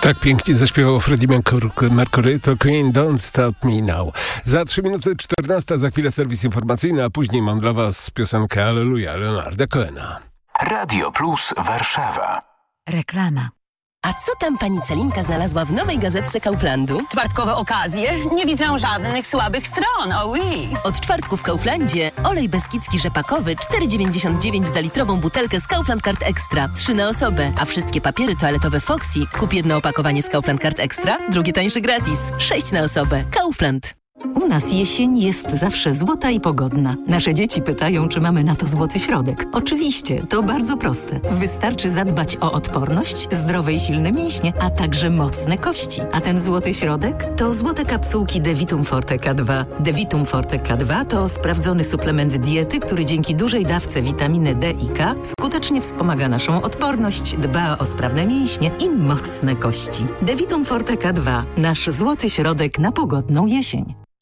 Tak pięknie zaśpiewał Freddie Mercury, to Queen Don't Stop Me Now. Za 3 minuty 14, za chwilę serwis informacyjny, a później mam dla was piosenkę Alleluja Leonarda Cohena. Radio Plus Warszawa. Reklama. A co tam pani Celinka znalazła w nowej gazetce Kauflandu? Czwartkowe okazje? Nie widzę żadnych słabych stron, oui. Od czwartku w Kauflandzie olej beskidzki rzepakowy 4,99 za litrową butelkę z Kaufland Card Extra. 3 na osobę. A wszystkie papiery toaletowe Foxy. Kup jedno opakowanie z Kaufland Card Extra, drugie tańsze gratis. 6 na osobę. Kaufland. U nas jesień jest zawsze złota i pogodna. Nasze dzieci pytają, czy mamy na to złoty środek. Oczywiście, to bardzo proste. Wystarczy zadbać o odporność, zdrowe i silne mięśnie, a także mocne kości. A ten złoty środek to złote kapsułki Devitum Forte K2. Devitum Forte K2 to sprawdzony suplement diety, który dzięki dużej dawce witaminy D i K skutecznie wspomaga naszą odporność, dba o sprawne mięśnie i mocne kości. Devitum Forte K2. Nasz złoty środek na pogodną jesień.